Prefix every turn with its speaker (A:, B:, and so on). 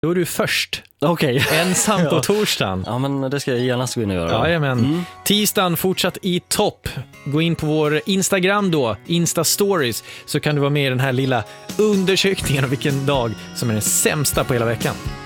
A: Då är du först.
B: Okej.
A: Ensam på torsdagen.
B: Ja, men det ska jag gärna gå in och göra.
A: Jajamän. Tisdagen fortsatt i topp. Gå in på vår Instagram då, Insta-stories, så kan du vara med i den här lilla undersökningen av vilken dag som är den sämsta på hela veckan.